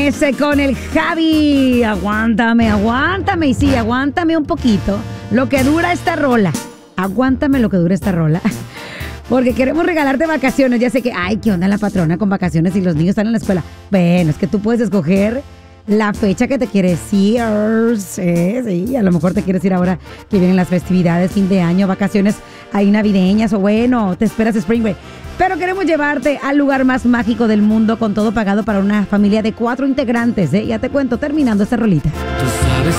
Ese con el Javi. Aguántame. Y sí, aguántame un poquito. Lo que dura esta rola. Aguántame lo que dura esta rola. Porque queremos regalarte vacaciones. Ya sé que, ay, ¿qué onda la patrona con vacaciones y los niños están en la escuela? Bueno, es que tú puedes escoger la fecha que te quieres ir. Sí, a lo mejor te quieres ir ahora que vienen las festividades, fin de año, vacaciones ahí navideñas o bueno, te esperas Spring Break. Pero queremos llevarte al lugar más mágico del mundo con todo pagado para una familia de 4 integrantes. Ya te cuento terminando esta rolita.